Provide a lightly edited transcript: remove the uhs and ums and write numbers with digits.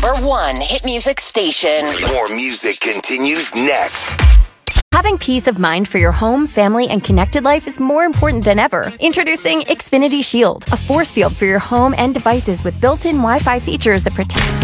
#1 hit music station. More music continues next. Having peace of mind for your home, family, and connected life is more important than ever. Introducing Xfinity Shield, a force field for your home and devices with built-in Wi-Fi features that protect